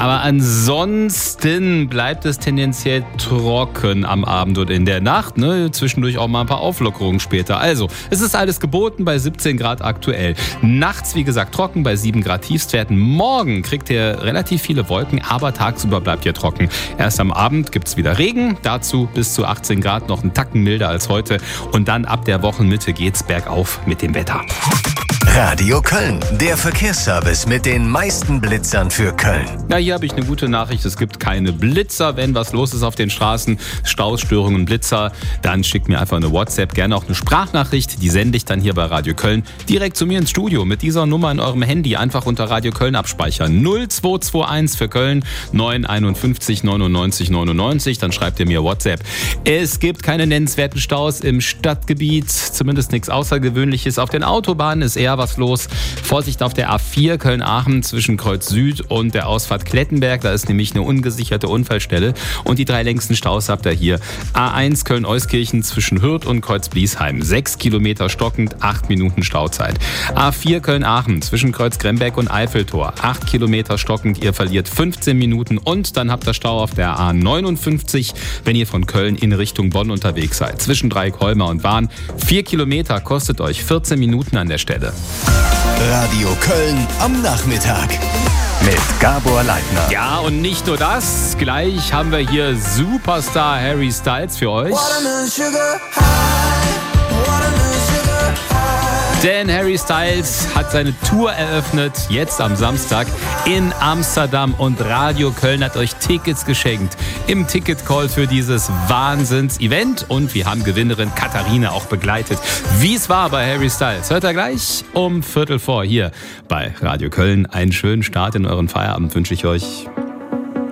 Aber ansonsten bleibt es tendenziell trocken am Abend und in der Nacht. Ne? Zwischendurch auch mal ein paar Auflockerungen später. Also, es ist alles geboten bei 17 Grad aktuell. Nachts, wie gesagt, trocken bei 7 Grad Tiefstwerten. Morgen kriegt ihr relativ viele Wolken, aber tagsüber bleibt ihr trocken. Erst am Abend gibt es wieder Regen. Dazu bis zu 18 Grad, noch einen Tacken milder als heute. Und dann ab der Wochenmitte geht's bergauf mit dem Wetter. Radio Köln, der Verkehrsservice mit den meisten Blitzern für Köln. Na, hier habe ich eine gute Nachricht. Es gibt keine Blitzer. Wenn was los ist auf den Straßen, Staus, Störungen, Blitzer, dann schickt mir einfach eine WhatsApp, gerne auch eine Sprachnachricht. Die sende ich dann hier bei Radio Köln direkt zu mir ins Studio mit dieser Nummer in eurem Handy. Einfach unter Radio Köln abspeichern. 0221 für Köln 951 99 99. Dann schreibt ihr mir WhatsApp. Es gibt keine nennenswerten Staus im Stadtgebiet. Zumindest nichts Außergewöhnliches. Auf den Autobahnen ist eher was los. Vorsicht auf der A4 Köln-Aachen zwischen Kreuz Süd und der Ausfahrt Klettenberg. Da ist nämlich eine ungesicherte Unfallstelle. Und die 3 längsten Staus habt ihr hier. A1 Köln-Euskirchen zwischen Hürth und Kreuz-Bliesheim. 6 Kilometer stockend, 8 Minuten Stauzeit. A4 Köln-Aachen zwischen Kreuz-Gremberg und Eiffeltor. 8 Kilometer stockend, ihr verliert 15 Minuten. Und dann habt ihr Stau auf der A59, wenn ihr von Köln in Richtung Bonn unterwegs seid. Zwischen Dreieck-Holmer und Wahn. 4 Kilometer kostet euch 14 Minuten an der Stelle. Radio Köln am Nachmittag mit Gabor Leitner. Ja, und nicht nur das. Gleich haben wir hier Superstar Harry Styles für euch. Denn Harry Styles hat seine Tour eröffnet, jetzt am Samstag in Amsterdam. Und Radio Köln hat euch Tickets geschenkt im Ticket-Call für dieses Wahnsinns-Event. Und wir haben Gewinnerin Katharina auch begleitet. Wie es war bei Harry Styles, hört ihr gleich um 15:45 hier bei Radio Köln. Einen schönen Start in euren Feierabend wünsche ich euch.